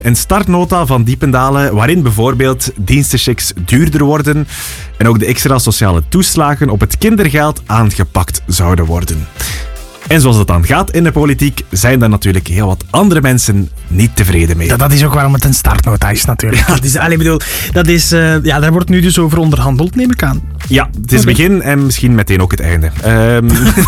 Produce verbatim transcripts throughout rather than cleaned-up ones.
Een startnota van Diependalen waarin bijvoorbeeld dienstenchecks duurder worden en ook de extra sociale toeslagen op het kindergeld aangepakt zouden worden. En zoals het dan gaat in de politiek, zijn daar natuurlijk heel wat andere mensen niet tevreden mee. Ja, dat is ook waarom het een startnota is natuurlijk. Ja. Dat is, allee, bedoel, dat is, uh, ja, daar wordt nu dus over onderhandeld, neem ik aan. Ja, het is het okay. begin en misschien meteen ook het einde. Um,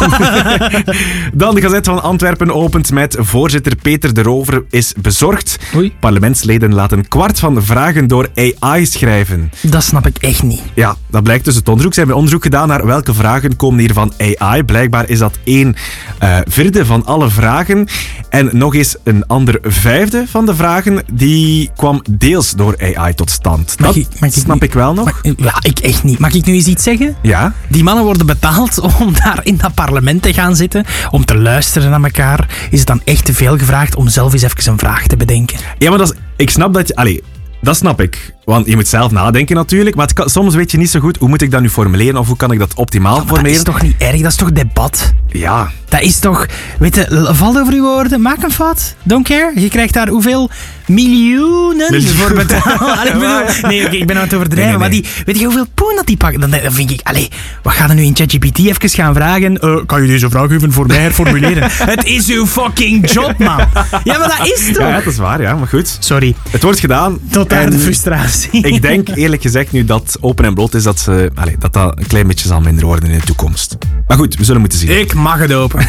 dan de Gazet van Antwerpen opent met voorzitter Peter de Rover is bezorgd. Oei. Parlementsleden laten een kwart van de vragen door A I schrijven. Dat snap ik echt niet. Ja, dat blijkt dus het onderzoek. Ze hebben onderzoek gedaan naar welke vragen komen hier van A I. Blijkbaar is dat één uh, vierde van alle vragen. En nog eens een ander vijfde van de vragen, die kwam deels door A I tot stand. Mag Dat ik, mag ik snap nu, ik wel nog. Mag, ja, ik echt niet. Mag ik nu eens iets zeggen? Ja? Die mannen worden betaald om daar in dat parlement te gaan zitten, om te luisteren naar elkaar. Is het dan echt te veel gevraagd om zelf eens even een vraag te bedenken? Ja, maar dat is, ik snap dat je... Allee, dat snap ik. Want je moet zelf nadenken natuurlijk. Maar het kan, soms weet je niet zo goed hoe moet ik dat nu formuleren of hoe kan ik dat optimaal ja, formuleren. Dat is toch niet erg? Dat is toch debat? Ja. Dat is toch... Weet je, val over je woorden. Maak een fout. Don't care. Je krijgt daar hoeveel miljoenen Miljoen. voor betalen. Allee, ik bedoel, nee, okay, ik ben aan het overdrijven. Nee, nee, nee. Maar die, weet je hoeveel poen dat die pakken? Dan, dan vind ik... Allee, wat gaan we nu in ChatGPT even gaan vragen? Uh, kan je deze vraag even voor mij herformuleren? Het is uw fucking job, man. Ja, maar dat is toch... Ja, dat is waar, ja. Maar goed. Sorry. Het wordt gedaan. Tot aan de frustratie. Ik denk eerlijk gezegd nu dat open en bloot is dat, ze, allez, dat dat een klein beetje zal minder worden in de toekomst. Maar goed, we zullen moeten zien. Ik mag het open.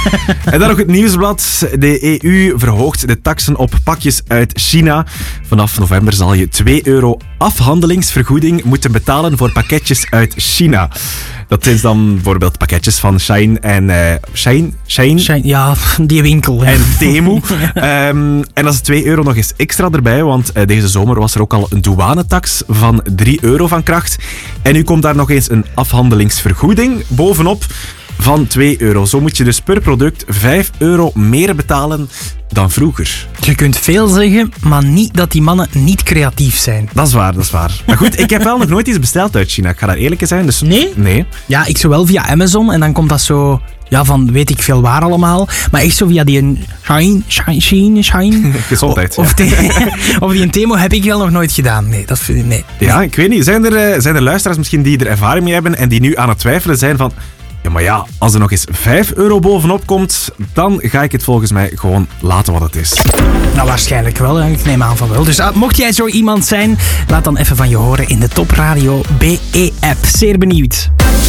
En dan nog het nieuwsblad. De E U verhoogt de taksen op pakjes uit China. Vanaf november zal je twee euro afhandelingsvergoeding moeten betalen voor pakketjes uit China. Dat zijn dan bijvoorbeeld pakketjes van Shein en... Uh, Shein? Shein? Shein? Ja, die winkel. En Temu. Ja. Um, en dat is twee euro nog eens extra erbij, want uh, deze zomer was er ook al een douanetax van drie euro van kracht. En nu komt daar nog eens een afhandelingsvergoeding bovenop van twee euro. Zo moet je dus per product vijf euro meer betalen dan vroeger. Je kunt veel zeggen, maar niet dat die mannen niet creatief zijn. Dat is waar, dat is waar. Maar goed, ik heb wel nog nooit iets besteld uit China. Ik ga daar eerlijk in zijn. Dus nee? Nee. Ja, ik zo wel via Amazon en dan komt dat zo... Ja, van weet ik veel waar allemaal. Maar echt zo via die Shine, Shine, Shine, Shine. Gezondheid. Of, ja. de, of die Temo heb ik wel nog nooit gedaan. Nee, dat vind ik... Nee. Ja, ik weet niet. Zijn er, zijn er luisteraars misschien die er ervaring mee hebben en die nu aan het twijfelen zijn van... Ja, maar ja, als er nog eens vijf euro bovenop komt, dan ga ik het volgens mij gewoon laten wat het is. Nou, waarschijnlijk wel. Ik neem aan van wel. Dus uh, mocht jij zo iemand zijn, laat dan even van je horen in de Top Radio B E-app. Zeer benieuwd.